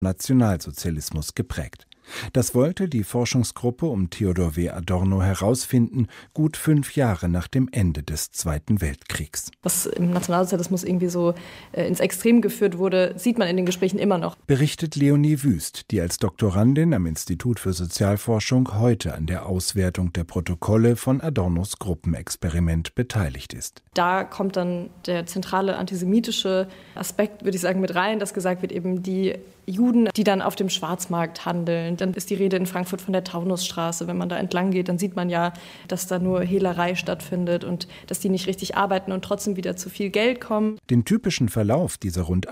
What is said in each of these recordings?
Nationalsozialismus geprägt. Das wollte die Forschungsgruppe um Theodor W. Adorno herausfinden, gut 5 Jahre nach dem Ende des Zweiten Weltkriegs. Was im Nationalsozialismus irgendwie so ins Extrem geführt wurde, sieht man in den Gesprächen immer noch. Berichtet Leonie Wüst, die als Doktorandin am Institut für Sozialforschung heute an der Auswertung der Protokolle von Adornos Gruppenexperiment beteiligt ist. Da kommt dann der zentrale antisemitische Aspekt, würde ich sagen, mit rein, dass gesagt wird, eben die Juden, die dann auf dem Schwarzmarkt handeln. Dann ist die Rede in Frankfurt von der Taunusstraße. Wenn man da entlang geht, dann sieht man ja, dass da nur Hehlerei stattfindet und dass die nicht richtig arbeiten und trotzdem wieder zu viel Geld kommen. Den typischen Verlauf dieser rund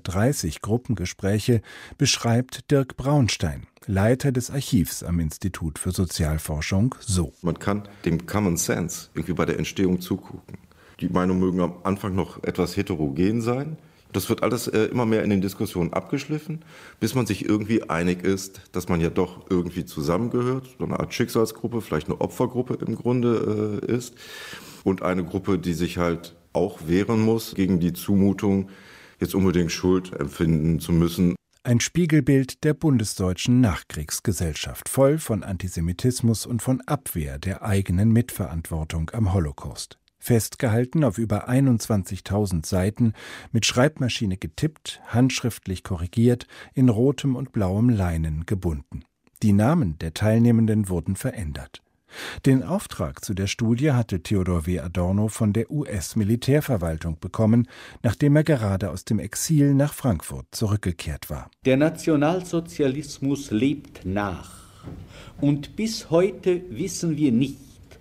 130 Gruppengespräche beschreibt Dirk Braunstein, Leiter des Archivs am Institut für Sozialforschung, so. Man kann dem Common Sense irgendwie bei der Entstehung zugucken. Die Meinungen mögen am Anfang noch etwas heterogen sein. Das wird alles immer mehr in den Diskussionen abgeschliffen, bis man sich irgendwie einig ist, dass man ja doch irgendwie zusammengehört, so eine Art Schicksalsgruppe, vielleicht eine Opfergruppe im Grunde ist und eine Gruppe, die sich halt auch wehren muss gegen die Zumutung, jetzt unbedingt Schuld empfinden zu müssen. Ein Spiegelbild der bundesdeutschen Nachkriegsgesellschaft, voll von Antisemitismus und von Abwehr der eigenen Mitverantwortung am Holocaust. Festgehalten auf über 21.000 Seiten, mit Schreibmaschine getippt, handschriftlich korrigiert, in rotem und blauem Leinen gebunden. Die Namen der Teilnehmenden wurden verändert. Den Auftrag zu der Studie hatte Theodor W. Adorno von der US-Militärverwaltung bekommen, nachdem er gerade aus dem Exil nach Frankfurt zurückgekehrt war. Der Nationalsozialismus lebt nach. Und bis heute wissen wir nicht,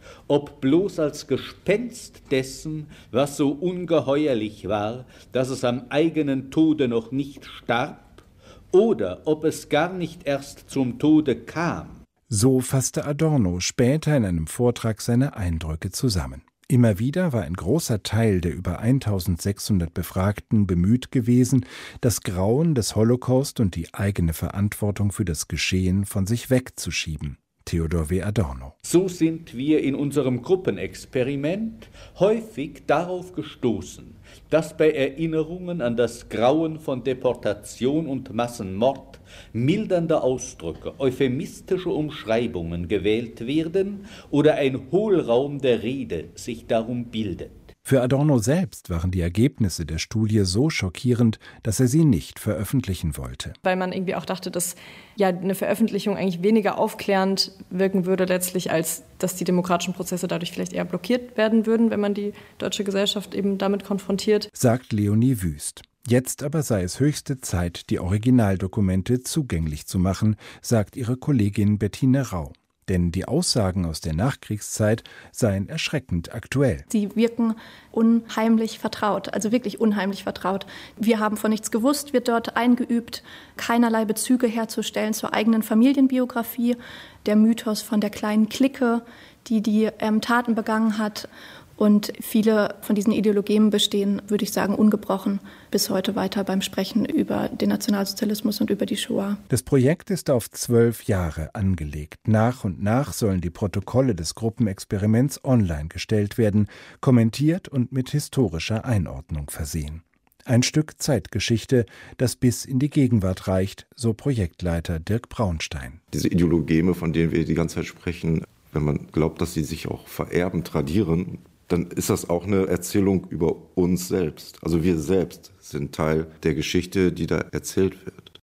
ob bloß als Gespenst dessen, was so ungeheuerlich war, dass es am eigenen Tode noch nicht starb, oder ob es gar nicht erst zum Tode kam. So fasste Adorno später in einem Vortrag seine Eindrücke zusammen. Immer wieder war ein großer Teil der über 1600 Befragten bemüht gewesen, das Grauen des Holocaust und die eigene Verantwortung für das Geschehen von sich wegzuschieben. Theodor W. Adorno. So sind wir in unserem Gruppenexperiment häufig darauf gestoßen, dass bei Erinnerungen an das Grauen von Deportation und Massenmord mildernde Ausdrücke, euphemistische Umschreibungen gewählt werden oder ein Hohlraum der Rede sich darum bildet. Für Adorno selbst waren die Ergebnisse der Studie so schockierend, dass er sie nicht veröffentlichen wollte. Weil man irgendwie auch dachte, dass ja eine Veröffentlichung eigentlich weniger aufklärend wirken würde letztlich, als dass die demokratischen Prozesse dadurch vielleicht eher blockiert werden würden, wenn man die deutsche Gesellschaft eben damit konfrontiert. Sagt Leonie Wüst. Jetzt aber sei es höchste Zeit, die Originaldokumente zugänglich zu machen, sagt ihre Kollegin Bettine Rau. Denn die Aussagen aus der Nachkriegszeit seien erschreckend aktuell. Sie wirken unheimlich vertraut, also wirklich unheimlich vertraut. Wir haben von nichts gewusst, wird dort eingeübt, keinerlei Bezüge herzustellen zur eigenen Familienbiografie. Der Mythos von der kleinen Clique, die Taten begangen hat. Und viele von diesen Ideologien bestehen, würde ich sagen, ungebrochen bis heute weiter beim Sprechen über den Nationalsozialismus und über die Shoah. Das Projekt ist auf 12 Jahre angelegt. Nach und nach sollen die Protokolle des Gruppenexperiments online gestellt werden, kommentiert und mit historischer Einordnung versehen. Ein Stück Zeitgeschichte, das bis in die Gegenwart reicht, so Projektleiter Dirk Braunstein. Diese Ideologeme, von denen wir die ganze Zeit sprechen, wenn man glaubt, dass sie sich auch vererben, tradieren, dann ist das auch eine Erzählung über uns selbst. Also wir selbst sind Teil der Geschichte, die da erzählt wird.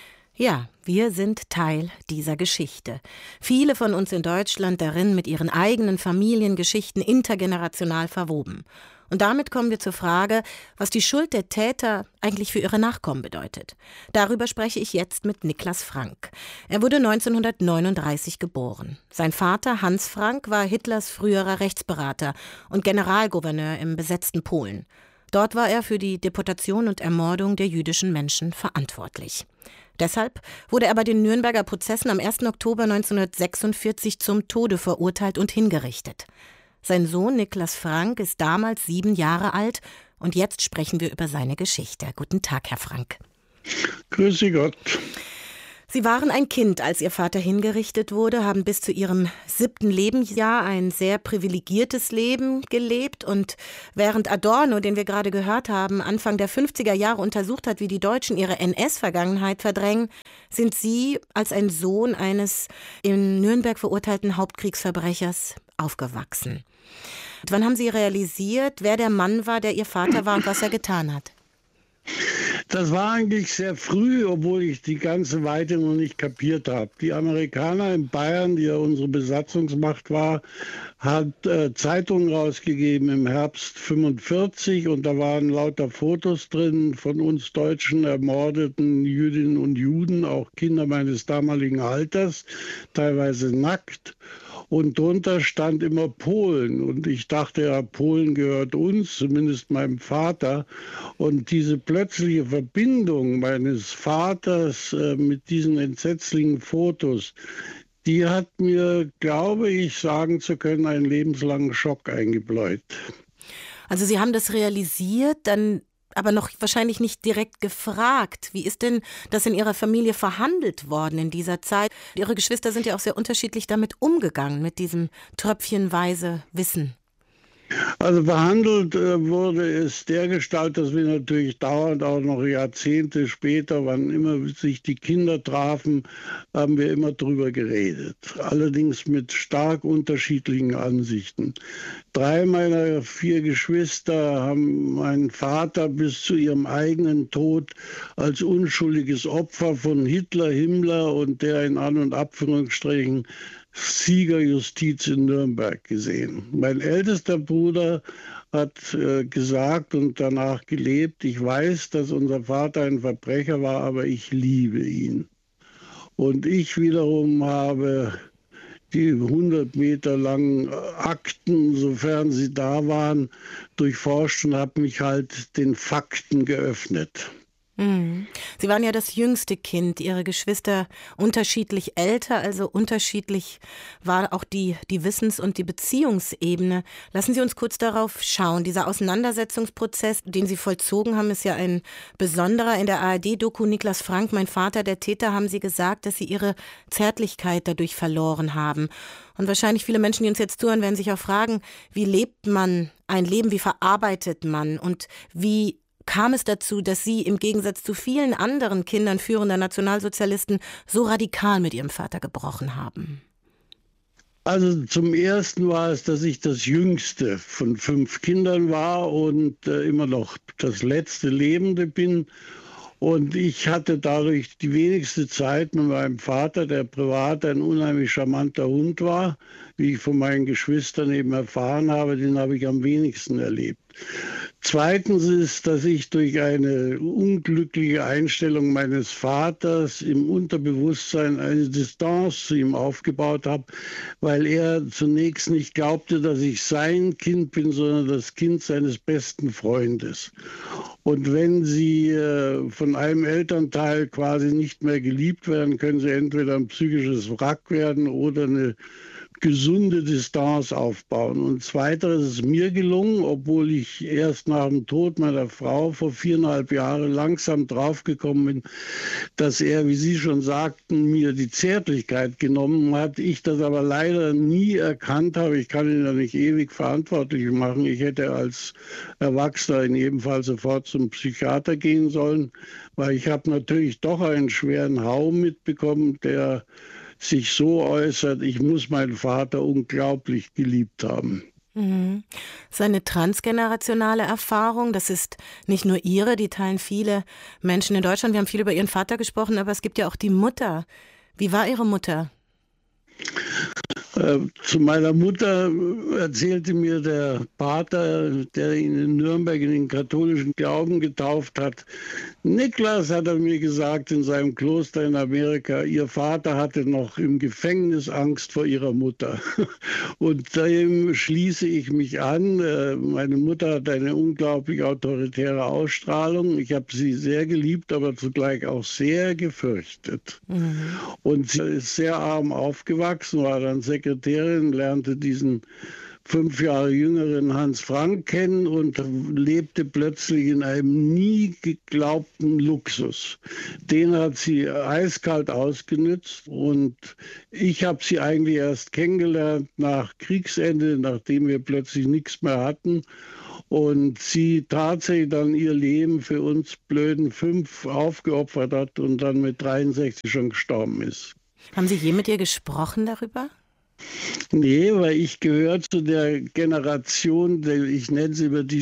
Ja, wir sind Teil dieser Geschichte. Viele von uns in Deutschland darin mit ihren eigenen Familiengeschichten intergenerational verwoben. Und damit kommen wir zur Frage, was die Schuld der Täter eigentlich für ihre Nachkommen bedeutet. Darüber spreche ich jetzt mit Niklas Frank. Er wurde 1939 geboren. Sein Vater Hans Frank war Hitlers früherer Rechtsberater und Generalgouverneur im besetzten Polen. Dort war er für die Deportation und Ermordung der jüdischen Menschen verantwortlich. Deshalb wurde er bei den Nürnberger Prozessen am 1. Oktober 1946 zum Tode verurteilt und hingerichtet. Sein Sohn Niklas Frank ist damals 7 Jahre alt und jetzt sprechen wir über seine Geschichte. Guten Tag, Herr Frank. Grüße Gott. Sie waren ein Kind, als Ihr Vater hingerichtet wurde, haben bis zu Ihrem 7. Lebensjahr ein sehr privilegiertes Leben gelebt. Und während Adorno, den wir gerade gehört haben, Anfang der 50er Jahre untersucht hat, wie die Deutschen ihre NS-Vergangenheit verdrängen, sind Sie als ein Sohn eines in Nürnberg verurteilten Hauptkriegsverbrechers aufgewachsen. Und wann haben Sie realisiert, wer der Mann war, der Ihr Vater war und was er getan hat? Das war eigentlich sehr früh, obwohl ich die ganze Weite noch nicht kapiert habe. Die Amerikaner in Bayern, die ja unsere Besatzungsmacht war, hat Zeitungen rausgegeben im Herbst 1945 und da waren lauter Fotos drin von uns deutschen ermordeten Jüdinnen und Juden, auch Kinder meines damaligen Alters, teilweise nackt. Und drunter stand immer Polen. Und ich dachte ja, Polen gehört uns, zumindest meinem Vater. Und diese plötzliche Verbindung meines Vaters mit diesen entsetzlichen Fotos, die hat mir, glaube ich, sagen zu können, einen lebenslangen Schock eingebläut. Also Sie haben das realisiert, dann aber noch wahrscheinlich nicht direkt gefragt. Wie ist denn das in Ihrer Familie verhandelt worden in dieser Zeit? Ihre Geschwister sind ja auch sehr unterschiedlich damit umgegangen, mit diesem tröpfchenweise Wissen. Also behandelt wurde es dergestalt, dass wir natürlich dauernd auch noch Jahrzehnte später, wann immer sich die Kinder trafen, haben wir immer drüber geredet. Allerdings mit stark unterschiedlichen Ansichten. 3 meiner 4 Geschwister haben meinen Vater bis zu ihrem eigenen Tod als unschuldiges Opfer von Hitler, Himmler und der in An- und Abführungsstrichen Siegerjustiz in Nürnberg gesehen. Mein ältester Bruder hat gesagt und danach gelebt, ich weiß, dass unser Vater ein Verbrecher war, aber ich liebe ihn. Und ich wiederum habe die 100 Meter langen Akten, sofern sie da waren, durchforscht und habe mich halt den Fakten geöffnet. Sie waren ja das jüngste Kind, Ihre Geschwister unterschiedlich älter, also unterschiedlich war auch die Wissens- und die Beziehungsebene. Lassen Sie uns kurz darauf schauen. Dieser Auseinandersetzungsprozess, den Sie vollzogen haben, ist ja ein besonderer. In der ARD-Doku Niklas Frank, mein Vater, der Täter, haben Sie gesagt, dass Sie Ihre Zärtlichkeit dadurch verloren haben. Und wahrscheinlich viele Menschen, die uns jetzt zuhören, werden sich auch fragen, wie lebt man ein Leben, wie verarbeitet man und wie kam es dazu, dass Sie im Gegensatz zu vielen anderen Kindern führender Nationalsozialisten so radikal mit Ihrem Vater gebrochen haben? Also zum Ersten war es, dass ich das jüngste von 5 Kindern war und immer noch das letzte Lebende bin. Und ich hatte dadurch die wenigste Zeit mit meinem Vater, der privat ein unheimlich charmanter Hund war. Wie ich von meinen Geschwistern eben erfahren habe, den habe ich am wenigsten erlebt. Zweitens ist, dass ich durch eine unglückliche Einstellung meines Vaters im Unterbewusstsein eine Distanz zu ihm aufgebaut habe, weil er zunächst nicht glaubte, dass ich sein Kind bin, sondern das Kind seines besten Freundes. Und wenn Sie von einem Elternteil quasi nicht mehr geliebt werden, können Sie entweder ein psychisches Wrack werden oder eine gesunde Distanz aufbauen. Und zweiteres ist mir gelungen, obwohl ich erst nach dem Tod meiner Frau vor 4,5 Jahren langsam draufgekommen bin, dass er, wie Sie schon sagten, mir die Zärtlichkeit genommen hat. Ich das aber leider nie erkannt habe. Ich kann ihn ja nicht ewig verantwortlich machen. Ich hätte als Erwachsener in jedem Fall sofort zum Psychiater gehen sollen, weil ich habe natürlich doch einen schweren Hau mitbekommen, der sich so äußert, ich muss meinen Vater unglaublich geliebt haben. Das ist eine transgenerationale Erfahrung. Das ist nicht nur Ihre, die teilen viele Menschen in Deutschland. Wir haben viel über Ihren Vater gesprochen, aber es gibt ja auch die Mutter. Wie war Ihre Mutter? Zu meiner Mutter erzählte mir der Pater, der ihn in Nürnberg in den katholischen Glauben getauft hat. Niklas, hat er mir gesagt, in seinem Kloster in Amerika, ihr Vater hatte noch im Gefängnis Angst vor ihrer Mutter. Und dem schließe ich mich an. Meine Mutter hat eine unglaublich autoritäre Ausstrahlung. Ich habe sie sehr geliebt, aber zugleich auch sehr gefürchtet. Und sie ist sehr arm aufgewachsen, war dann Sekretärin, lernte diesen 5 Jahre jüngeren Hans Frank kennen und lebte plötzlich in einem nie geglaubten Luxus. Den hat sie eiskalt ausgenützt und ich habe sie eigentlich erst kennengelernt nach Kriegsende, nachdem wir plötzlich nichts mehr hatten. Und sie tatsächlich dann ihr Leben für uns blöden 5 aufgeopfert hat und dann mit 63 schon gestorben ist. Haben Sie je mit ihr gesprochen darüber? Nee, weil ich gehöre zu der Generation, ich nenne sie immer die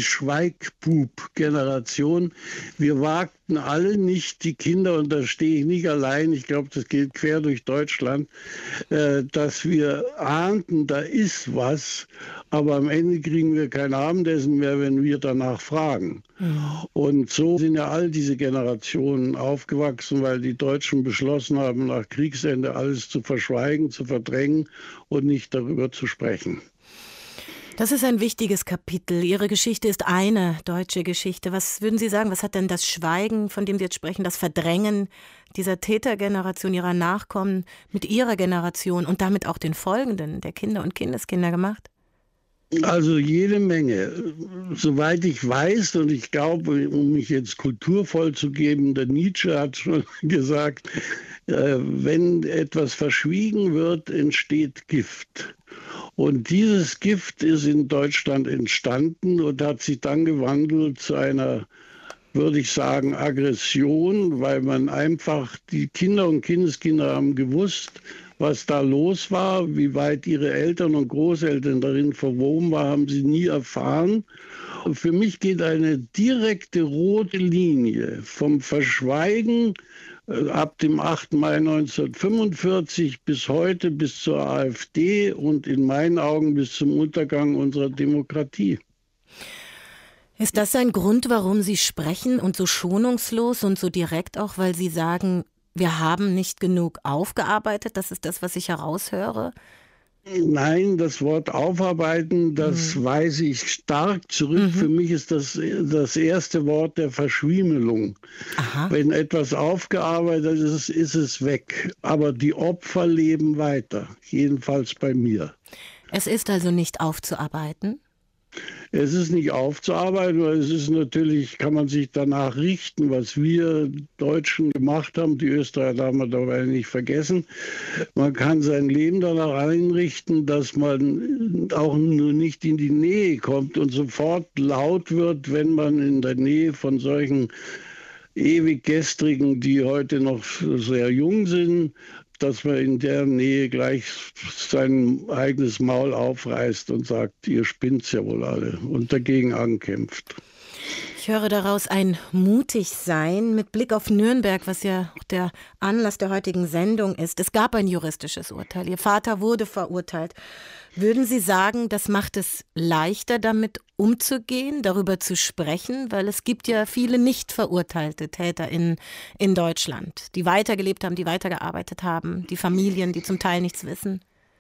Schweigbub-Generation. Wir wagten alle nicht, die Kinder, und da stehe ich nicht allein, ich glaube, das geht quer durch Deutschland, dass wir ahnten, da ist was, aber am Ende kriegen wir kein Abendessen mehr, wenn wir danach fragen. Ja. Und so sind ja all diese Generationen aufgewachsen, weil die Deutschen beschlossen haben, nach Kriegsende alles zu verschweigen, zu verdrängen und nicht darüber zu sprechen. Das ist ein wichtiges Kapitel. Ihre Geschichte ist eine deutsche Geschichte. Was würden Sie sagen, was hat denn das Schweigen, von dem Sie jetzt sprechen, das Verdrängen dieser Tätergeneration, ihrer Nachkommen mit ihrer Generation und damit auch den Folgenden, der Kinder und Kindeskinder gemacht? Also jede Menge. Soweit ich weiß, und ich glaube, um mich jetzt kulturvoll zu geben, der Nietzsche hat schon gesagt, wenn etwas verschwiegen wird, entsteht Gift. Und dieses Gift ist in Deutschland entstanden und hat sich dann gewandelt zu einer, würde ich sagen, Aggression, weil man einfach, die Kinder und Kindeskinder haben gewusst, was da los war, wie weit ihre Eltern und Großeltern darin verwoben waren, haben sie nie erfahren. Und für mich geht eine direkte rote Linie vom Verschweigen ab dem 8. Mai 1945 bis heute, bis zur AfD und in meinen Augen bis zum Untergang unserer Demokratie. Ist das ein Grund, warum Sie sprechen und so schonungslos und so direkt auch, weil Sie sagen, wir haben nicht genug aufgearbeitet? Das ist das, was ich heraushöre? Nein, das Wort aufarbeiten, das weise ich stark zurück. Für mich ist das erste Wort der Verschwiemelung. Aha. Wenn etwas aufgearbeitet ist, ist es weg. Aber die Opfer leben weiter, jedenfalls bei mir. Es ist also nicht aufzuarbeiten? Es ist nicht aufzuarbeiten, weil es ist natürlich, kann man sich danach richten, was wir Deutschen gemacht haben. Die Österreicher haben wir dabei nicht vergessen. Man kann sein Leben danach einrichten, dass man auch nur nicht in die Nähe kommt und sofort laut wird, wenn man in der Nähe von solchen ewig Gestrigen, die heute noch sehr jung sind, dass man in der Nähe gleich sein eigenes Maul aufreißt und sagt, ihr spinnt's ja wohl alle, und dagegen ankämpft. Ich höre daraus ein Mutigsein mit Blick auf Nürnberg, was ja auch der Anlass der heutigen Sendung ist. Es gab ein juristisches Urteil. Ihr Vater wurde verurteilt. Würden Sie sagen, das macht es leichter, damit umzugehen, darüber zu sprechen? Weil es gibt ja viele nicht verurteilte Täter in Deutschland, die weitergelebt haben, die weitergearbeitet haben, die Familien, die zum Teil nichts wissen.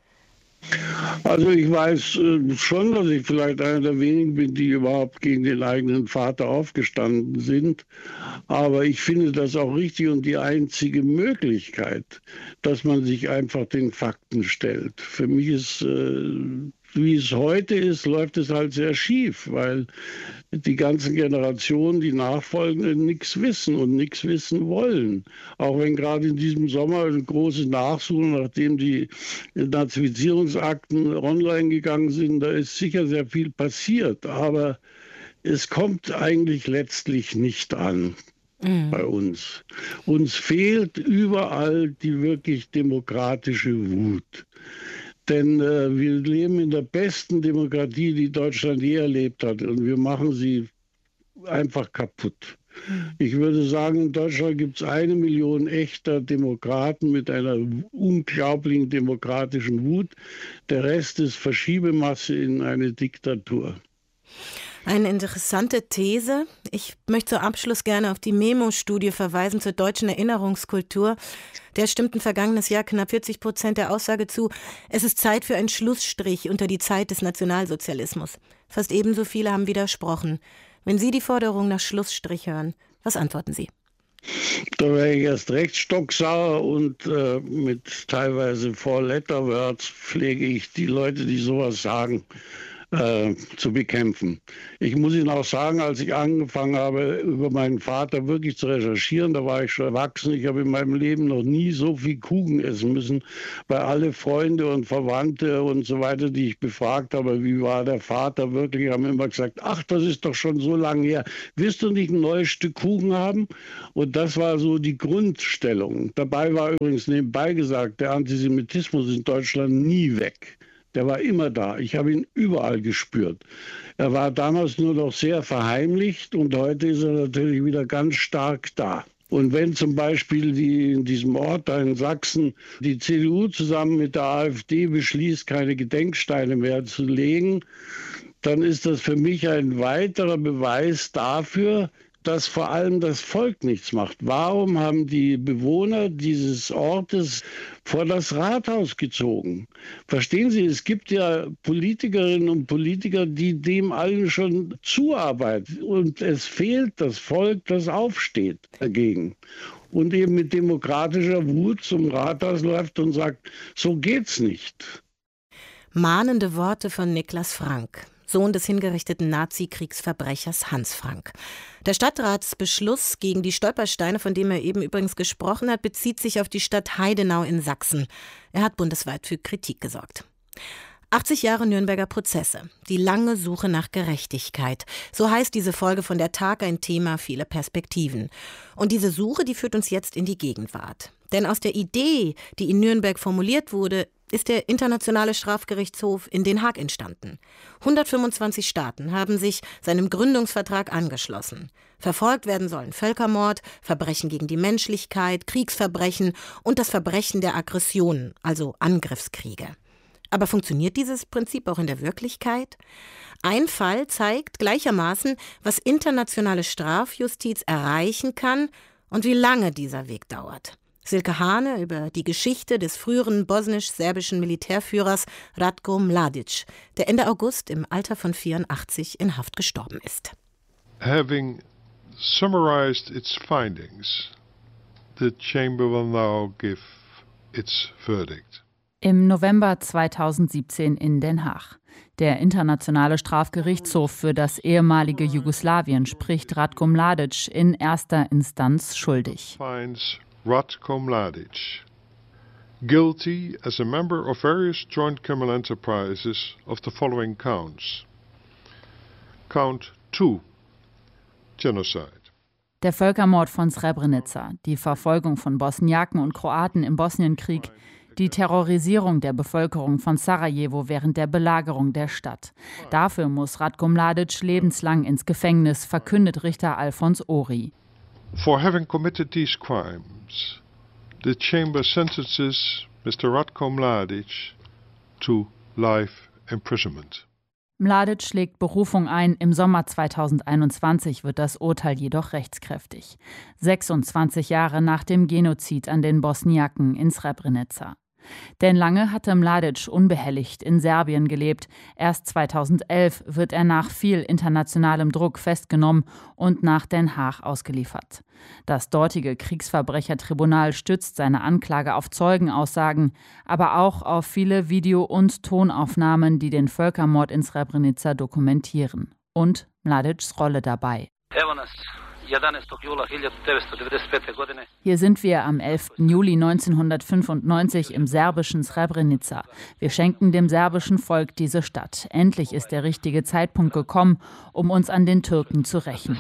Also ich weiß schon, dass ich vielleicht einer der wenigen bin, die überhaupt gegen den eigenen Vater aufgestanden sind. Aber ich finde das auch richtig und die einzige Möglichkeit, dass man sich einfach den Fakten stellt. Für mich ist, wie es heute ist, läuft es halt sehr schief, weil die ganzen Generationen, die Nachfolgenden, nichts wissen und nichts wissen wollen. Auch wenn gerade in diesem Sommer eine große Nachsuche, nachdem die Nazifizierungsakten online gegangen sind, da ist sicher sehr viel passiert. Aber es kommt eigentlich letztlich nicht an bei uns. Uns fehlt überall die wirklich demokratische Wut. Denn wir leben in der besten Demokratie, die Deutschland je erlebt hat. Und wir machen sie einfach kaputt. Ich würde sagen, in Deutschland gibt es 1 Million echter Demokraten mit einer unglaublichen demokratischen Wut. Der Rest ist Verschiebemasse in eine Diktatur. Eine interessante These. Ich möchte zum Abschluss gerne auf die Memo-Studie verweisen zur deutschen Erinnerungskultur. Der stimmten vergangenes Jahr knapp 40% der Aussage zu, es ist Zeit für einen Schlussstrich unter die Zeit des Nationalsozialismus. Fast ebenso viele haben widersprochen. Wenn Sie die Forderung nach Schlussstrich hören, was antworten Sie? Da wäre ich erst recht stocksauer und mit teilweise Four-Letter-Words pflege ich die Leute, die sowas sagen, zu bekämpfen. Ich muss Ihnen auch sagen, als ich angefangen habe, über meinen Vater wirklich zu recherchieren, da war ich schon erwachsen. Ich habe in meinem Leben noch nie so viel Kuchen essen müssen, weil alle Freunde und Verwandte und so weiter, die ich befragt habe, wie war der Vater wirklich, haben immer gesagt, ach, das ist doch schon so lange her. Willst du nicht ein neues Stück Kuchen haben? Und das war so die Grundstellung. Dabei war übrigens nebenbei gesagt, der Antisemitismus in Deutschland nie weg. Der war immer da. Ich habe ihn überall gespürt. Er war damals nur noch sehr verheimlicht und heute ist er natürlich wieder ganz stark da. Und wenn zum Beispiel in diesem Ort da in Sachsen die CDU zusammen mit der AfD beschließt, keine Gedenksteine mehr zu legen, dann ist das für mich ein weiterer Beweis dafür, dass vor allem das Volk nichts macht. Warum haben die Bewohner dieses Ortes vor das Rathaus gezogen? Verstehen Sie, es gibt ja Politikerinnen und Politiker, die dem allen schon zuarbeiten. Und es fehlt das Volk, das aufsteht dagegen. Und eben mit demokratischer Wut zum Rathaus läuft und sagt, so geht's nicht. Mahnende Worte von Niklas Frank, Sohn des hingerichteten Nazi-Kriegsverbrechers Hans Frank. Der Stadtratsbeschluss gegen die Stolpersteine, von dem er eben übrigens gesprochen hat, bezieht sich auf die Stadt Heidenau in Sachsen. Er hat bundesweit für Kritik gesorgt. 80 Jahre Nürnberger Prozesse, die lange Suche nach Gerechtigkeit. So heißt diese Folge von der Tag, ein Thema, viele Perspektiven. Und diese Suche, die führt uns jetzt in die Gegenwart. Denn aus der Idee, die in Nürnberg formuliert wurde, ist der Internationale Strafgerichtshof in Den Haag entstanden. 125 Staaten haben sich seinem Gründungsvertrag angeschlossen. Verfolgt werden sollen Völkermord, Verbrechen gegen die Menschlichkeit, Kriegsverbrechen und das Verbrechen der Aggression, also Angriffskriege. Aber funktioniert dieses Prinzip auch in der Wirklichkeit? Ein Fall zeigt gleichermaßen, was internationale Strafjustiz erreichen kann und wie lange dieser Weg dauert. Silke Hane über die Geschichte des früheren bosnisch-serbischen Militärführers Ratko Mladic, der Ende August im Alter von 84 in Haft gestorben ist. Having summarized its findings, the chamber will now give its verdict. Im November 2017 in Den Haag. Der Internationale Strafgerichtshof für das ehemalige Jugoslawien spricht Ratko Mladic in erster Instanz schuldig. Ratko Mladic guilty as a member of various joint criminal enterprises of the following counts. Count 2. Genocide. Der Völkermord von Srebrenica, die Verfolgung von Bosniaken und Kroaten im Bosnienkrieg, die Terrorisierung der Bevölkerung von Sarajevo während der Belagerung der Stadt. Dafür muss Ratko Mladic lebenslang ins Gefängnis, verkündet Richter Alfons Ori. For having committed these crimes, the chamber sentences Mr. Ratko Mladic to life imprisonment. Mladic legt Berufung ein. Im Sommer 2021 wird das Urteil jedoch rechtskräftig. 26 Jahre nach dem Genozid an den Bosniaken in Srebrenica. Denn lange hatte Mladic unbehelligt in Serbien gelebt. Erst 2011 wird er nach viel internationalem Druck festgenommen und nach Den Haag ausgeliefert. Das dortige Kriegsverbrechertribunal stützt seine Anklage auf Zeugenaussagen, aber auch auf viele Video- und Tonaufnahmen, die den Völkermord in Srebrenica dokumentieren. Und Mladics Rolle dabei. Hier sind wir am 11. Juli 1995 im serbischen Srebrenica. Wir schenken dem serbischen Volk diese Stadt. Endlich ist der richtige Zeitpunkt gekommen, um uns an den Türken zu rächen.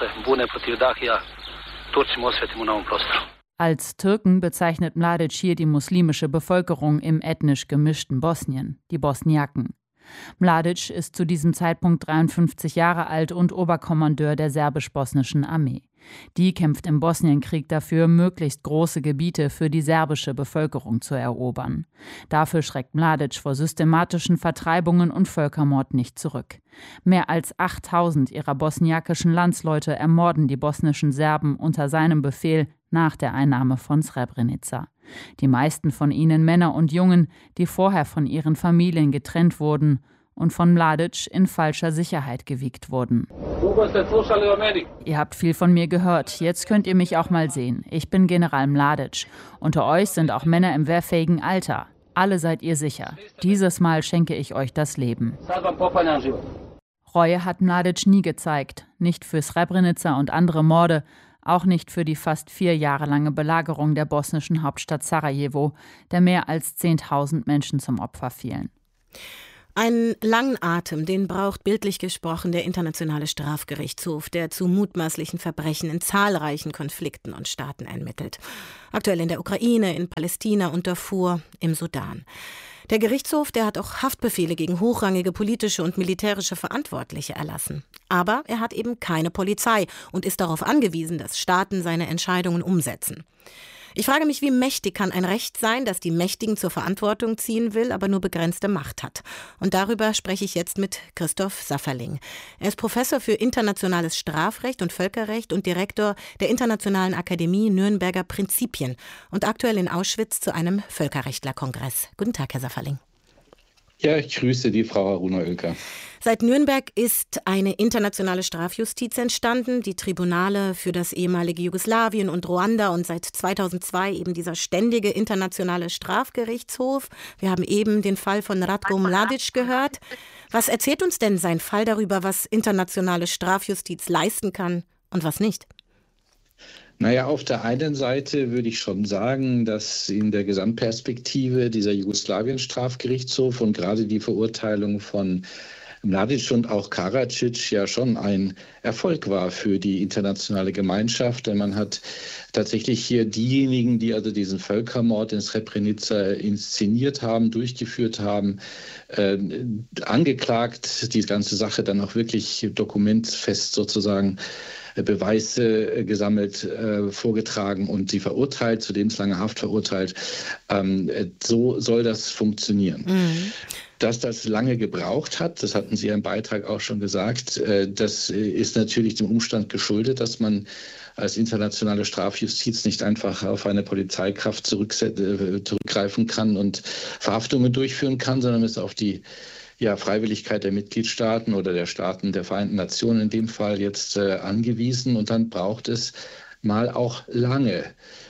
Als Türken bezeichnet Mladic hier die muslimische Bevölkerung im ethnisch gemischten Bosnien, die Bosniaken. Mladic ist zu diesem Zeitpunkt 53 Jahre alt und Oberkommandeur der serbisch-bosnischen Armee. Die kämpft im Bosnienkrieg dafür, möglichst große Gebiete für die serbische Bevölkerung zu erobern. Dafür schreckt Mladic vor systematischen Vertreibungen und Völkermord nicht zurück. Mehr als 8000 ihrer bosniakischen Landsleute ermorden die bosnischen Serben unter seinem Befehl nach der Einnahme von Srebrenica. Die meisten von ihnen Männer und Jungen, die vorher von ihren Familien getrennt wurden und von Mladic in falscher Sicherheit gewiegt wurden. Ihr habt viel von mir gehört, jetzt könnt ihr mich auch mal sehen. Ich bin General Mladic. Unter euch sind auch Männer im wehrfähigen Alter. Alle seid ihr sicher. Dieses Mal schenke ich euch das Leben. Reue hat Mladic nie gezeigt. Nicht für Srebrenica und andere Morde, auch nicht für die fast 4 Jahre lange Belagerung der bosnischen Hauptstadt Sarajevo, der mehr als 10.000 Menschen zum Opfer fielen. Einen langen Atem, den braucht bildlich gesprochen der Internationale Strafgerichtshof, der zu mutmaßlichen Verbrechen in zahlreichen Konflikten und Staaten ermittelt. Aktuell in der Ukraine, in Palästina und Darfur, im Sudan. Der Gerichtshof, der hat auch Haftbefehle gegen hochrangige politische und militärische Verantwortliche erlassen. Aber er hat eben keine Polizei und ist darauf angewiesen, dass Staaten seine Entscheidungen umsetzen. Ich frage mich, wie mächtig kann ein Recht sein, das die Mächtigen zur Verantwortung ziehen will, aber nur begrenzte Macht hat. Und darüber spreche ich jetzt mit Christoph Safferling. Er ist Professor für internationales Strafrecht und Völkerrecht und Direktor der Internationalen Akademie Nürnberger Prinzipien und aktuell in Auschwitz zu einem Völkerrechtlerkongress. Guten Tag, Herr Safferling. Ja, ich grüße die Frau Aruna Oelker. Seit Nürnberg ist eine internationale Strafjustiz entstanden, die Tribunale für das ehemalige Jugoslawien und Ruanda und seit 2002 eben dieser ständige internationale Strafgerichtshof. Wir haben eben den Fall von Ratko Mladic gehört. Was erzählt uns denn sein Fall darüber, was internationale Strafjustiz leisten kann und was nicht? Naja, auf der einen Seite würde ich schon sagen, dass in der Gesamtperspektive dieser Jugoslawien-Strafgerichtshof und gerade die Verurteilung von Mladic und auch Karadzic ja schon ein Erfolg war für die internationale Gemeinschaft, denn man hat tatsächlich hier diejenigen, die also diesen Völkermord in Srebrenica inszeniert haben, durchgeführt haben, angeklagt, die ganze Sache dann auch wirklich dokumentfest sozusagen Beweise gesammelt, vorgetragen und sie verurteilt, zu lebenslange Haft verurteilt. So soll das funktionieren. Mhm. Dass das lange gebraucht hat, das hatten Sie im Beitrag auch schon gesagt, das ist natürlich dem Umstand geschuldet, dass man als internationale Strafjustiz nicht einfach auf eine Polizeikraft zurückgreifen kann und Verhaftungen durchführen kann, sondern es auf die Freiwilligkeit der Mitgliedstaaten oder der Staaten der Vereinten Nationen in dem Fall jetzt angewiesen. Und dann braucht es mal auch lange.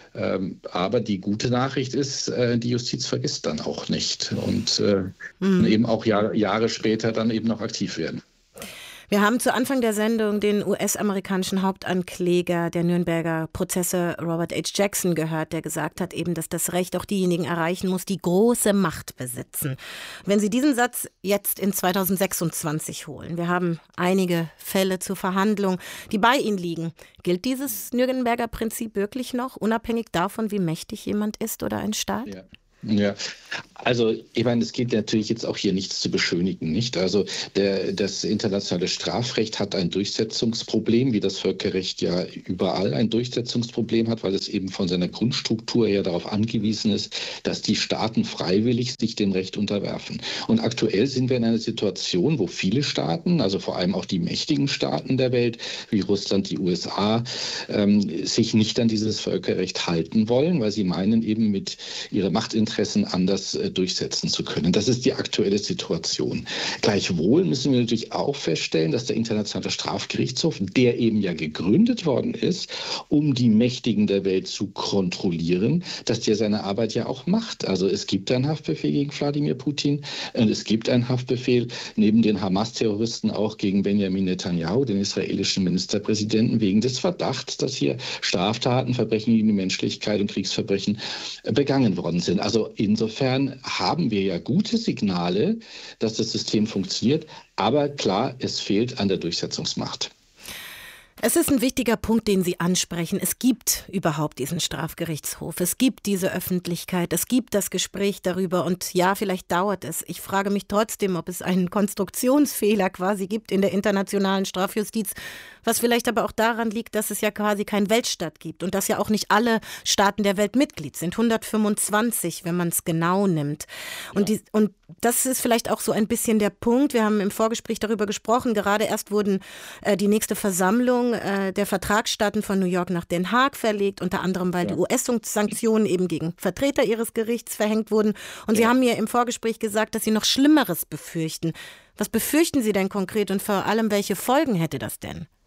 Aber die gute Nachricht ist, die Justiz vergisst dann auch nicht und eben auch Jahre später dann eben noch aktiv werden. Wir haben zu Anfang der Sendung den US-amerikanischen Hauptankläger der Nürnberger Prozesse Robert H. Jackson gehört, der gesagt hat eben, dass das Recht auch diejenigen erreichen muss, die große Macht besitzen. Wenn Sie diesen Satz jetzt in 2026 holen, wir haben einige Fälle zur Verhandlung, die bei Ihnen liegen. Gilt dieses Nürnberger Prinzip wirklich noch, unabhängig davon, wie mächtig jemand ist oder ein Staat? Ja, also ich meine, es geht natürlich jetzt auch hier nichts zu beschönigen, nicht? Also das internationale Strafrecht hat ein Durchsetzungsproblem, wie das Völkerrecht ja überall ein Durchsetzungsproblem hat, weil es eben von seiner Grundstruktur her darauf angewiesen ist, dass die Staaten freiwillig sich dem Recht unterwerfen. Und aktuell sind wir in einer Situation, wo viele Staaten, also vor allem auch die mächtigen Staaten der Welt, wie Russland, die USA, sich nicht an dieses Völkerrecht halten wollen, weil sie meinen, eben mit ihrer Machtinteressen anders durchsetzen zu können. Das ist die aktuelle Situation. Gleichwohl müssen wir natürlich auch feststellen, dass der Internationale Strafgerichtshof, der eben ja gegründet worden ist, um die Mächtigen der Welt zu kontrollieren, dass der seine Arbeit ja auch macht. Also es gibt einen Haftbefehl gegen Wladimir Putin und es gibt einen Haftbefehl neben den Hamas-Terroristen auch gegen Benjamin Netanyahu, den israelischen Ministerpräsidenten, wegen des Verdachts, dass hier Straftaten, Verbrechen gegen die Menschlichkeit und Kriegsverbrechen begangen worden sind. Also insofern haben wir ja gute Signale, dass das System funktioniert. Aber klar, es fehlt an der Durchsetzungsmacht. Es ist ein wichtiger Punkt, den Sie ansprechen. Es gibt überhaupt diesen Strafgerichtshof. Es gibt diese Öffentlichkeit. Es gibt das Gespräch darüber. Und ja, vielleicht dauert es. Ich frage mich trotzdem, ob es einen Konstruktionsfehler quasi gibt in der internationalen Strafjustiz, was vielleicht aber auch daran liegt, dass es ja quasi keinen Weltstaat gibt und dass ja auch nicht alle Staaten der Welt Mitglied sind. 125, wenn man es genau nimmt. Und das ist vielleicht auch so ein bisschen der Punkt. Wir haben im Vorgespräch darüber gesprochen. Gerade erst wurden die nächste Versammlung der Vertragsstaaten von New York nach Den Haag verlegt, unter anderem, weil die US-Sanktionen eben gegen Vertreter ihres Gerichts verhängt wurden. Und Sie haben mir im Vorgespräch gesagt, dass Sie noch Schlimmeres befürchten. Was befürchten Sie denn konkret und vor allem, welche Folgen hätte das denn?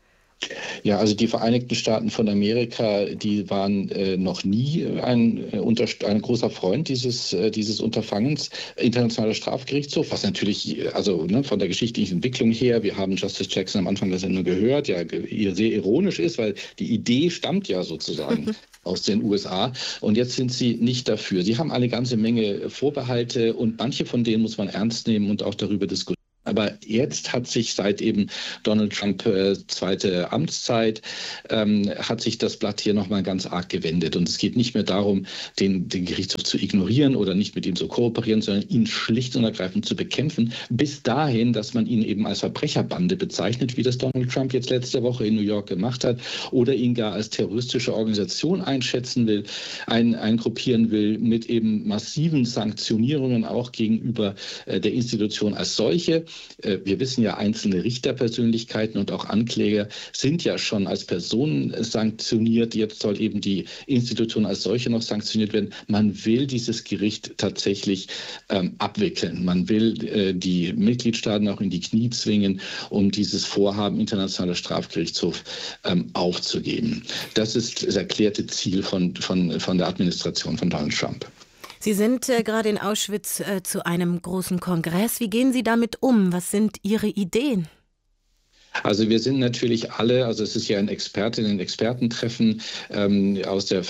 Ja, also die Vereinigten Staaten von Amerika, die waren noch nie ein großer Freund dieses Unterfangens, Internationaler Strafgerichtshof, was natürlich, von der geschichtlichen Entwicklung her, wir haben Justice Jackson am Anfang der Sendung gehört, ja, sehr ironisch ist, weil die Idee stammt ja sozusagen aus den USA und jetzt sind sie nicht dafür. Sie haben eine ganze Menge Vorbehalte und manche von denen muss man ernst nehmen und auch darüber diskutieren. Aber jetzt hat sich seit eben Donald Trump zweite Amtszeit, hat sich das Blatt hier nochmal ganz arg gewendet. Und es geht nicht mehr darum, den Gerichtshof zu ignorieren oder nicht mit ihm zu kooperieren, sondern ihn schlicht und ergreifend zu bekämpfen. Bis dahin, dass man ihn eben als Verbrecherbande bezeichnet, wie das Donald Trump jetzt letzte Woche in New York gemacht hat, oder ihn gar als terroristische Organisation einschätzen will, eingruppieren will, mit eben massiven Sanktionierungen auch gegenüber der Institution als solche. Wir wissen ja, einzelne Richterpersönlichkeiten und auch Ankläger sind ja schon als Personen sanktioniert. Jetzt soll eben die Institution als solche noch sanktioniert werden. Man will dieses Gericht tatsächlich abwickeln. Man will die Mitgliedstaaten auch in die Knie zwingen, um dieses Vorhaben Internationaler Strafgerichtshof aufzugeben. Das ist das erklärte Ziel von der Administration von Donald Trump. Sie sind gerade in Auschwitz zu einem großen Kongress. Wie gehen Sie damit um? Was sind Ihre Ideen? Also wir sind natürlich alle, also es ist ja ein Expertentreffen aus der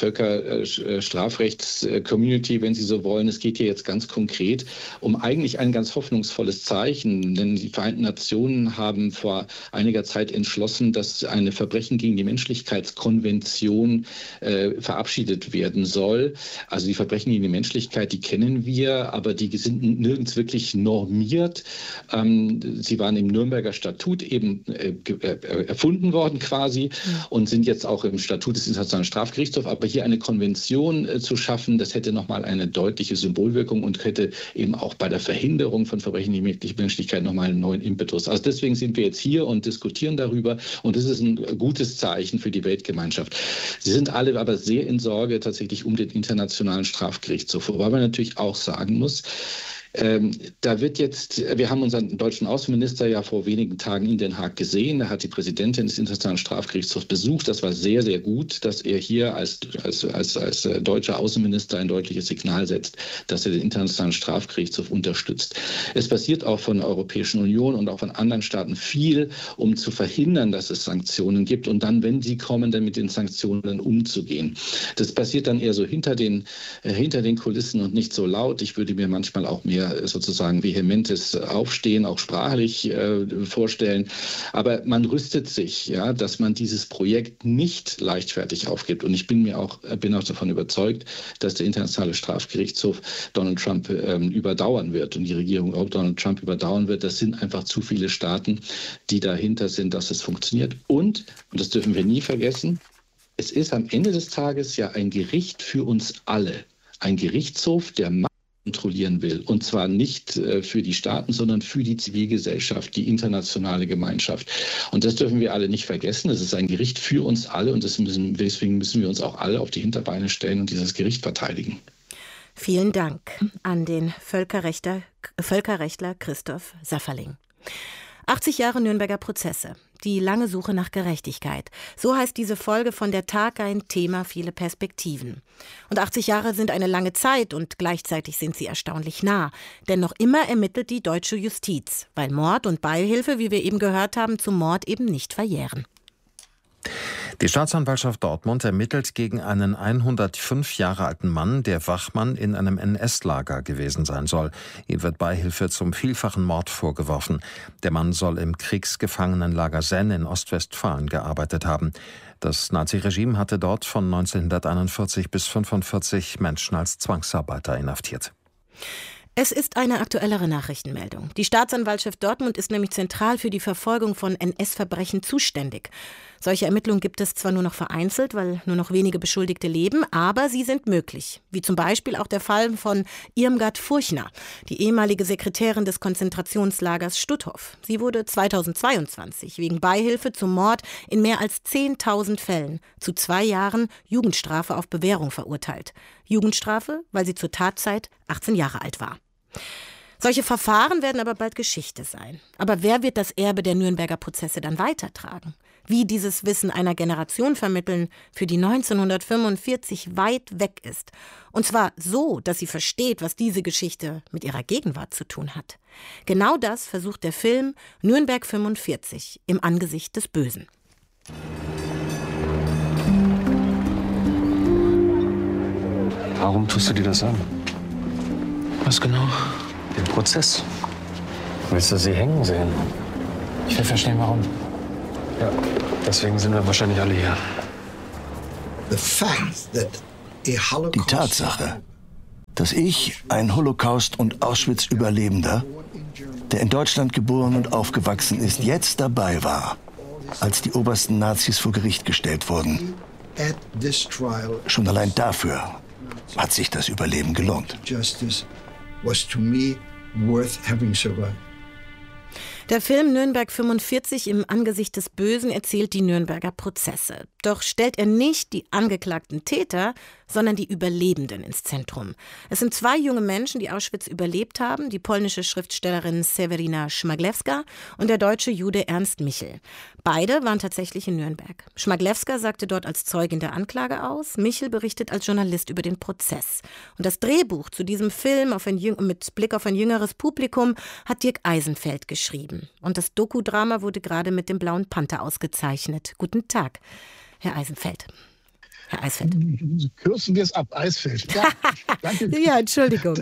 Völkerstrafrechts-Community, wenn Sie so wollen. Es geht hier jetzt ganz konkret um eigentlich ein ganz hoffnungsvolles Zeichen, denn die Vereinten Nationen haben vor einiger Zeit entschlossen, dass eine Verbrechen gegen die Menschlichkeitskonvention verabschiedet werden soll. Also die Verbrechen gegen die Menschlichkeit, die kennen wir, aber die sind nirgends wirklich normiert. Sie waren im Nürnberger Statut eben erfunden worden quasi und sind jetzt auch im Statut des Internationalen Strafgerichtshofs. Aber hier eine Konvention zu schaffen, das hätte nochmal eine deutliche Symbolwirkung und hätte eben auch bei der Verhinderung von Verbrechen gegen die Menschlichkeit nochmal einen neuen Impetus. Also deswegen sind wir jetzt hier und diskutieren darüber und das ist ein gutes Zeichen für die Weltgemeinschaft. Sie sind alle aber sehr in Sorge tatsächlich um den Internationalen Strafgerichtshof, wobei man natürlich auch sagen muss, wir haben unseren deutschen Außenminister ja vor wenigen Tagen in Den Haag gesehen. Da hat die Präsidentin des Internationalen Strafgerichtshofs besucht. Das war sehr, sehr gut, dass er hier als deutscher Außenminister ein deutliches Signal setzt, dass er den Internationalen Strafgerichtshof unterstützt. Es passiert auch von der Europäischen Union und auch von anderen Staaten viel, um zu verhindern, dass es Sanktionen gibt und dann, wenn sie kommen, dann mit den Sanktionen umzugehen. Das passiert dann eher so hinter den Kulissen und nicht so laut. Ich würde mir manchmal auch mehr sozusagen vehementes Aufstehen, auch sprachlich vorstellen. Aber man rüstet sich, ja, dass man dieses Projekt nicht leichtfertig aufgibt. Und ich bin auch davon überzeugt, dass der Internationale Strafgerichtshof Donald Trump überdauern wird und die Regierung auch Donald Trump überdauern wird. Das sind einfach zu viele Staaten, die dahinter sind, dass es funktioniert. Und das dürfen wir nie vergessen, es ist am Ende des Tages ja ein Gericht für uns alle. Ein Gerichtshof, der kontrollieren will. Und zwar nicht für die Staaten, sondern für die Zivilgesellschaft, die internationale Gemeinschaft. Und das dürfen wir alle nicht vergessen. Es ist ein Gericht für uns alle und deswegen müssen wir uns auch alle auf die Hinterbeine stellen und dieses Gericht verteidigen. Vielen Dank an den Völkerrechtler Christoph Safferling. 80 Jahre Nürnberger Prozesse. Die lange Suche nach Gerechtigkeit. So heißt diese Folge von Der Tag, ein Thema, viele Perspektiven. Und 80 Jahre sind eine lange Zeit und gleichzeitig sind sie erstaunlich nah. Denn noch immer ermittelt die deutsche Justiz, weil Mord und Beihilfe, wie wir eben gehört haben, zum Mord eben nicht verjähren. Die Staatsanwaltschaft Dortmund ermittelt gegen einen 105 Jahre alten Mann, der Wachmann in einem NS-Lager gewesen sein soll. Ihm wird Beihilfe zum vielfachen Mord vorgeworfen. Der Mann soll im Kriegsgefangenenlager Senn in Ostwestfalen gearbeitet haben. Das Naziregime hatte dort von 1941 bis 1945 Menschen als Zwangsarbeiter inhaftiert. Es ist eine aktuellere Nachrichtenmeldung. Die Staatsanwaltschaft Dortmund ist nämlich zentral für die Verfolgung von NS-Verbrechen zuständig. Solche Ermittlungen gibt es zwar nur noch vereinzelt, weil nur noch wenige Beschuldigte leben, aber sie sind möglich. Wie zum Beispiel auch der Fall von Irmgard Furchner, die ehemalige Sekretärin des Konzentrationslagers Stutthof. Sie wurde 2022 wegen Beihilfe zum Mord in mehr als 10.000 Fällen zu 2 Jahren Jugendstrafe auf Bewährung verurteilt. Jugendstrafe, weil sie zur Tatzeit 18 Jahre alt war. Solche Verfahren werden aber bald Geschichte sein. Aber wer wird das Erbe der Nürnberger Prozesse dann weitertragen? wie dieses Wissen einer Generation vermitteln, für die 1945 weit weg ist. Und zwar so, dass sie versteht, was diese Geschichte mit ihrer Gegenwart zu tun hat. Genau das versucht der Film Nürnberg 45 im Angesicht des Bösen. Warum tust du dir das an? Was genau? Den Prozess. Willst du sie hängen sehen? Ich will verstehen, warum. Ja, deswegen sind wir wahrscheinlich alle hier. Die Tatsache, dass ich, ein Holocaust- und Auschwitz-Überlebender, der in Deutschland geboren und aufgewachsen ist, jetzt dabei war, als die obersten Nazis vor Gericht gestellt wurden. Schon allein dafür hat sich das Überleben gelohnt. Der Film Nürnberg 45 im Angesicht des Bösen erzählt die Nürnberger Prozesse. Doch stellt er nicht die angeklagten Täter, sondern die Überlebenden ins Zentrum. Es sind 2 junge Menschen, die Auschwitz überlebt haben, die polnische Schriftstellerin Sewerina Szmaglewska und der deutsche Jude Ernst Michel. Beide waren tatsächlich in Nürnberg. Szmaglewska sagte dort als Zeugin der Anklage aus, Michel berichtet als Journalist über den Prozess. Und das Drehbuch zu diesem Film mit Blick auf ein jüngeres Publikum hat Dirk Eisenfeld geschrieben. Und das Dokudrama wurde gerade mit dem Blauen Panther ausgezeichnet. Guten Tag, Herr Eisenfeld. Herr Eisfeld. Kürzen wir es ab, Eisfeld. Ja, danke. Ja, Entschuldigung.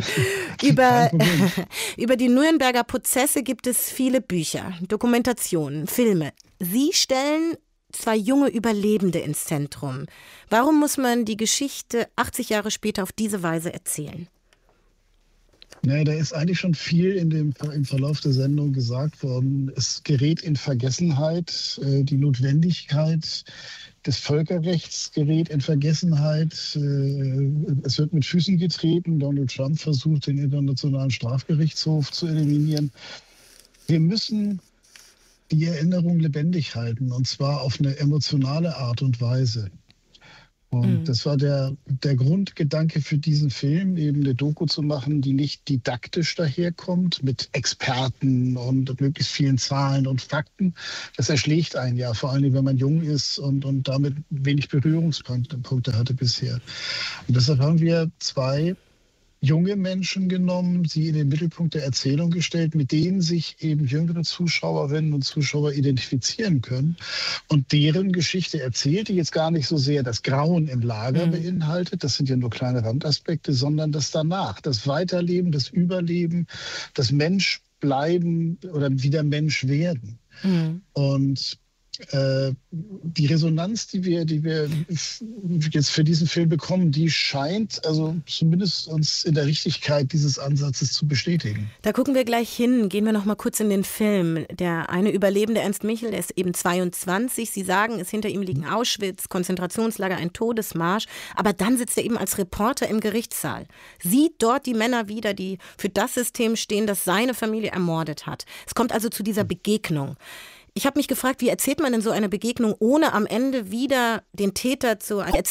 Über die Nürnberger Prozesse gibt es viele Bücher, Dokumentationen, Filme. Sie stellen 2 junge Überlebende ins Zentrum. Warum muss man die Geschichte 80 Jahre später auf diese Weise erzählen? Naja, da ist eigentlich schon viel im Verlauf der Sendung gesagt worden. Es gerät in Vergessenheit, die Notwendigkeit des Völkerrechts gerät in Vergessenheit. Es wird mit Füßen getreten. Donald Trump versucht, den Internationalen Strafgerichtshof zu eliminieren. Wir müssen die Erinnerung lebendig halten, und zwar auf eine emotionale Art und Weise. Und das war der Grundgedanke für diesen Film, eben eine Doku zu machen, die nicht didaktisch daherkommt mit Experten und möglichst vielen Zahlen und Fakten. Das erschlägt einen ja, vor allem wenn man jung ist und damit wenig Berührungspunkte hatte bisher. Und deshalb haben wir 2 junge Menschen genommen, sie in den Mittelpunkt der Erzählung gestellt, mit denen sich eben jüngere Zuschauerinnen und Zuschauer identifizieren können und deren Geschichte erzählt, die jetzt gar nicht so sehr das Grauen im Lager beinhaltet, das sind ja nur kleine Randaspekte, sondern das danach, das Weiterleben, das Überleben, das Menschbleiben oder wieder Mensch werden. Und die Resonanz, die wir jetzt für diesen Film bekommen, die scheint also zumindest uns in der Richtigkeit dieses Ansatzes zu bestätigen. Da gucken wir gleich hin. Gehen wir noch mal kurz in den Film. Der eine Überlebende, Ernst Michel, der ist eben 22. Sie sagen, hinter ihm liegen Auschwitz, Konzentrationslager, ein Todesmarsch. Aber dann sitzt er eben als Reporter im Gerichtssaal. Sieht dort die Männer wieder, die für das System stehen, das seine Familie ermordet hat. Es kommt also zu dieser Begegnung. Ich habe mich gefragt, wie erzählt man denn so eine Begegnung, ohne am Ende wieder den Täter zu einer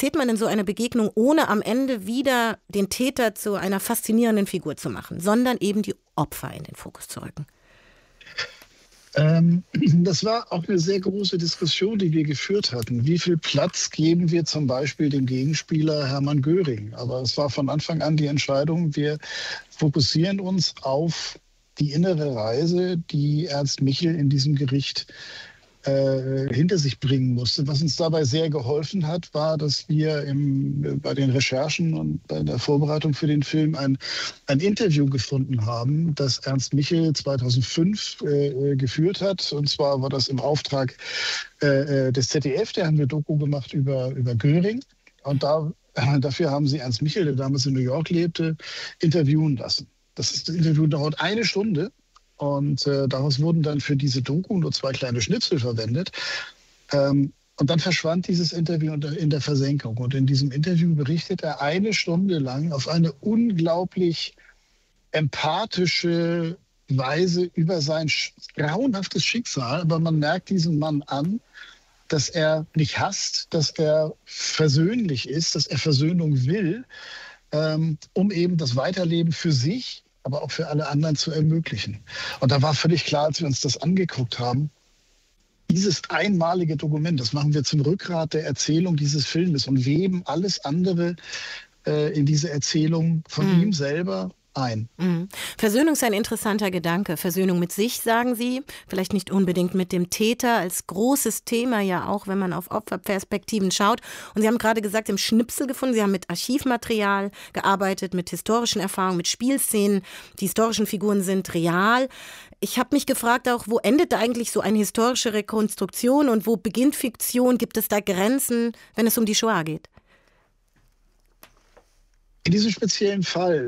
faszinierenden Figur zu machen, sondern eben die Opfer in den Fokus zu rücken? Das war auch eine sehr große Diskussion, die wir geführt hatten. Wie viel Platz geben wir zum Beispiel dem Gegenspieler Hermann Göring? Aber es war von Anfang an die Entscheidung, wir fokussieren uns auf die innere Reise, die Ernst Michel in diesem Gericht hinter sich bringen musste. Was uns dabei sehr geholfen hat, war, dass wir bei den Recherchen und bei der Vorbereitung für den Film ein Interview gefunden haben, das Ernst Michel 2005 geführt hat. Und zwar war das im Auftrag des ZDF. Da haben wir Doku gemacht über Göring. Und dafür haben sie Ernst Michel, der damals in New York lebte, interviewen lassen. Das Interview dauert 1 Stunde und daraus wurden dann für diese Doku nur 2 kleine Schnipsel verwendet. Und dann verschwand dieses Interview in der Versenkung. Und in diesem Interview berichtet er 1 Stunde lang auf eine unglaublich empathische Weise über sein grauenhaftes Schicksal. Aber man merkt diesem Mann an, dass er nicht hasst, dass er versöhnlich ist, dass er Versöhnung will, um eben das Weiterleben für sich, aber auch für alle anderen zu ermöglichen. Und da war völlig klar, als wir uns das angeguckt haben, dieses einmalige Dokument, das machen wir zum Rückgrat der Erzählung dieses Filmes und weben alles andere in diese Erzählung von ihm selber ein. Versöhnung ist ein interessanter Gedanke. Versöhnung mit sich, sagen Sie, vielleicht nicht unbedingt mit dem Täter, als großes Thema ja auch, wenn man auf Opferperspektiven schaut. Und Sie haben gerade gesagt, Sie haben Schnipsel gefunden, Sie haben mit Archivmaterial gearbeitet, mit historischen Erfahrungen, mit Spielszenen. Die historischen Figuren sind real. Ich habe mich gefragt auch, wo endet eigentlich so eine historische Rekonstruktion und wo beginnt Fiktion? Gibt es da Grenzen, wenn es um die Shoah geht? In diesem speziellen Fall